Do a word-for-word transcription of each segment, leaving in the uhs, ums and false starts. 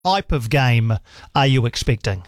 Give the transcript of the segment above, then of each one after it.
type of game are you expecting?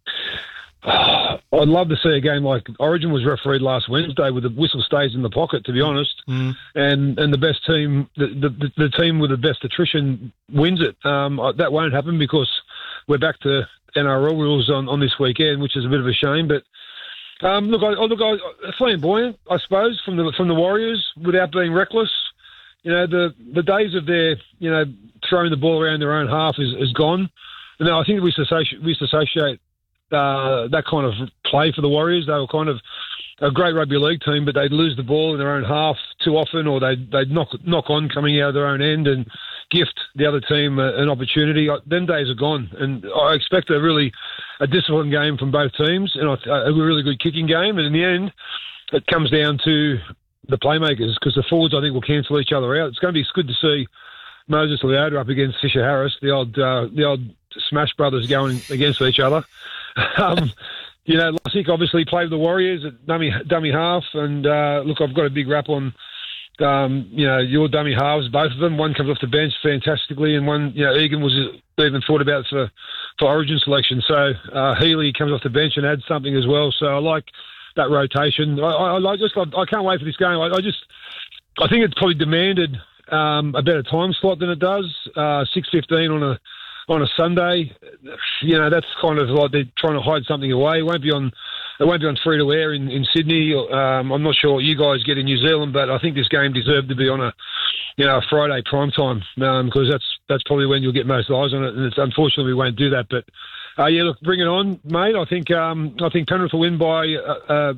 I'd love to see a game like Origin was refereed last Wednesday with the whistle stays in the pocket, to be honest, mm. and and the best team, the, the the team with the best attrition wins it. Um, that won't happen because we're back to N R L rules on, on this weekend, which is a bit of a shame. But um, look, I, look, I, flamboyant, I suppose, from the from the Warriors without being reckless. You know, the the days of their you know throwing the ball around their own half is, is gone. And I think we used to associate, we used to associate Uh, that kind of play for the Warriors. They were kind of a great rugby league team, but they'd lose the ball in their own half too often, or they'd, they'd knock knock on coming out of their own end and gift the other team a, an opportunity. I, them days are gone, and I expect a really a disciplined game from both teams, and a, a really good kicking game. And in the end, it comes down to the playmakers, because the forwards, I think, will cancel each other out. It's going to be good to see Moses Leota up against Fisher Harris, the old uh, the old Smash brothers going against each other. Um, you know, Lussick obviously played with the Warriors at dummy dummy half, and uh, look, I've got a big rap on, um, you know, your dummy halves, both of them. One comes off the bench fantastically, and one, you know, Egan was even thought about for, for Origin selection. So uh, Healy comes off the bench and adds something as well. So I like that rotation. I, I, I just, I, I can't wait for this game. I, I just, I think it's probably demanded um, a better time slot than it does. Uh, six fifteen on a. on a Sunday, you know, that's kind of like they're trying to hide something away. It won't be on, it won't be on free to air in, in Sydney. Um, I'm not sure what you guys get in New Zealand, but I think this game deserved to be on a, you know, a Friday prime time, um, because that's that's probably when you'll get most eyes on it. And it's, unfortunately, we won't do that. But uh, yeah, look, bring it on, mate. I think um, I think Penrith will win by Uh,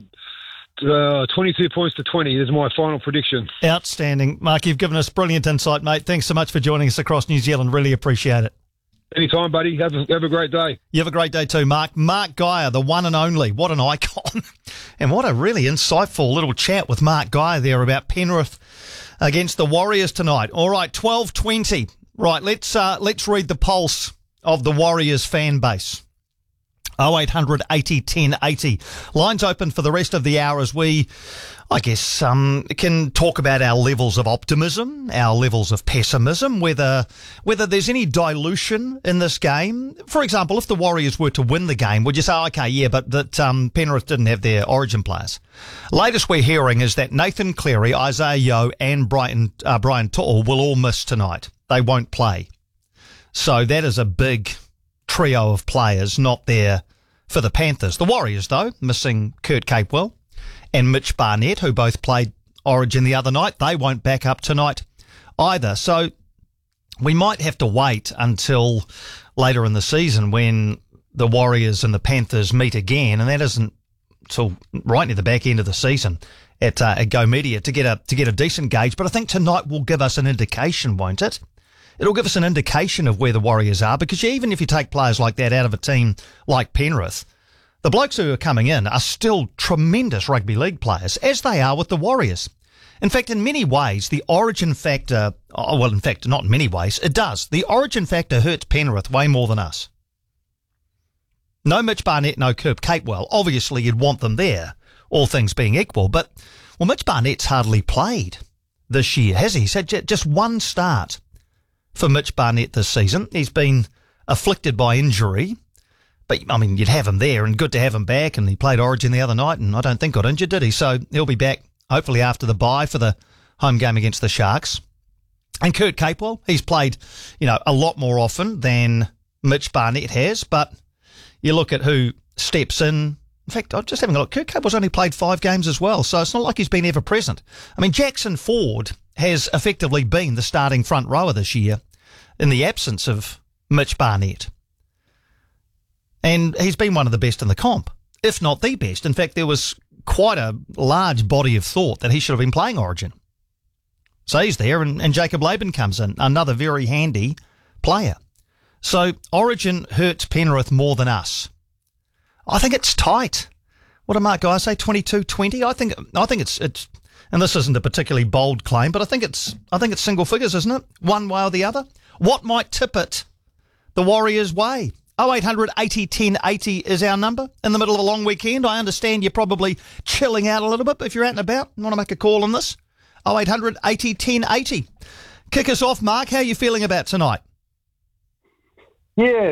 Uh, twenty-two points to twenty is my final prediction. Outstanding. Mark, you've given us brilliant insight, mate. Thanks so much for joining us across New Zealand. Really appreciate it. Anytime, buddy. Have a, have a great day. You have a great day too, Mark. Mark Geyer, the one and only. What an icon. And what a really insightful little chat with Mark Geyer there about Penrith against the Warriors tonight. All right, twelve twenty. Right, let's uh, let's read the pulse of the Warriors fan base. oh eight hundred eighty ten eighty. Lines open for the rest of the hour as we, I guess, um, can talk about our levels of optimism, our levels of pessimism, whether whether there's any dilution in this game. For example, if the Warriors were to win the game, would you say, okay, yeah, but that um, Penrith didn't have their Origin players? Latest we're hearing is that Nathan Cleary, Isaiah Yeo and Brian, uh, Brian To'o will all miss tonight. They won't play. So that is a big trio of players not there for the Panthers. The Warriors, though, missing Kurt Capewell and Mitch Barnett, who both played Origin the other night. They won't back up tonight either. So we might have to wait until later in the season when the Warriors and the Panthers meet again, and that isn't till right near the back end of the season at, uh, at Go Media to get a to get a decent gauge. But I think tonight will give us an indication, won't it? It'll give us an indication of where the Warriors are, because even if you take players like that out of a team like Penrith, the blokes who are coming in are still tremendous rugby league players, as they are with the Warriors. In fact, in many ways, the Origin factor, oh, well, in fact, not in many ways, it does. The Origin factor hurts Penrith way more than us. No Mitch Barnett, no Kurt Capewell. Obviously, you'd want them there, all things being equal. But, well, Mitch Barnett's hardly played this year, has he? He's had just one start for Mitch Barnett this season. He's been afflicted by injury, but, I mean, you'd have him there, and good to have him back, and he played Origin the other night, and I don't think got injured, did he? So he'll be back, hopefully, after the bye for the home game against the Sharks. And Kurt Capewell, he's played, you know, a lot more often than Mitch Barnett has, but you look at who steps in. In fact, I'm just having a look. Kurt Capewell's only played five games as well, so it's not like he's been ever present. I mean, Jackson Ford has effectively been the starting front rower this year in the absence of Mitch Barnett. And he's been one of the best in the comp, if not the best. In fact, there was quite a large body of thought that he should have been playing Origin. So he's there, and, and Jacob Laban comes in, another very handy player. So Origin hurts Penrith more than us. I think it's tight. What did Mark Geyer say, twenty-two twenty? I think I think it's it's and this isn't a particularly bold claim, but I think it's I think it's single figures, isn't it? One way or the other. What might tip it the Warriors' way? oh eight hundred eighty ten eighty is our number. In the middle of a long weekend, I understand you're probably chilling out a little bit, but if you're out and about and want to make a call on this, oh eight hundred eighty ten eighty. Kick us off, Mark. How are you feeling about tonight? Yeah,